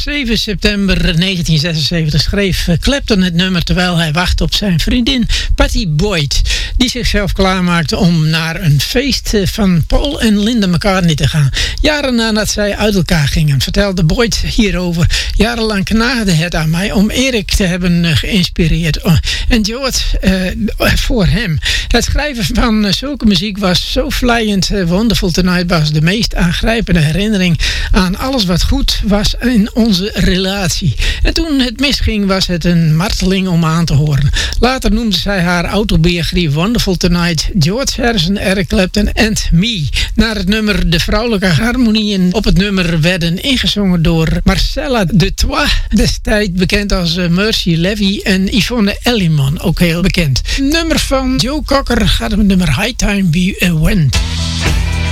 7 september 1976 schreef Clapton het nummer terwijl hij wachtte op zijn vriendin Pattie Boyd, die zichzelf klaarmaakte om naar een feest van Paul en Linda McCartney te gaan. Jaren nadat zij uit elkaar gingen, vertelde Boyd hierover. Jarenlang knaagde het aan mij om Erik te hebben geïnspireerd en George voor hem. Het schrijven van zulke muziek was zo vlijend. Wonderful Tonight was de meest aangrijpende herinnering aan alles wat goed was in onze relatie. En toen het misging was het een marteling om aan te horen. Later noemde zij haar autobiografie Wonderful Tonight George Harrison, Eric Clapton and Me. Naar het nummer. De vrouwelijke harmonieën op het nummer werden ingezongen door Marcella de Trois, destijds bekend als Mercy Levy, en Yvonne Elliman, ook heel bekend. Nummer van Joe Cocker gaat om het nummer High Time We Went.